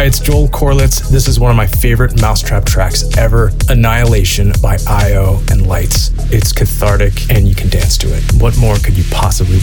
Hi, it's Joel Corlitz. This is one of my favorite Mousetrap tracks ever, Annihilation by IO and Lights. It's cathartic and you can dance to it. What more could you possibly